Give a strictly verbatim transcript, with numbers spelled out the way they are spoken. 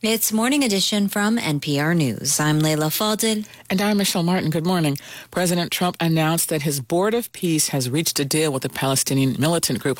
It's Morning Edition from N P R News. I'm Layla Faldin. And I'm Michelle Martin. Good morning. President Trump announced that his Board of Peace has reached a deal with the Palestinian militant group